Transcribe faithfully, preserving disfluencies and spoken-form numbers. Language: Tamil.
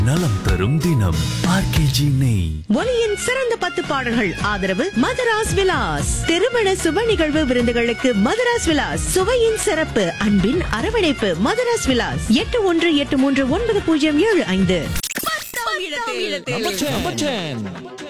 நலம் தரும் தினம் ஆர்கேஜி நெய். ஒலியின் சிறந்த பத்து பாடல்கள் ஆதரவு மதராஸ் விலாஸ். திருமண சுப நிகழ்வு விருந்துகளுக்கு மதராஸ் விலாஸ். சுவையின் சிறப்பு, அன்பின் அரவணைப்பு. மதராஸ் விலாஸ். எட்டு ஒன்று எட்டு மூன்று ஒன்பது பூஜ்ஜியம் ஏழு ஐந்து. Number ten.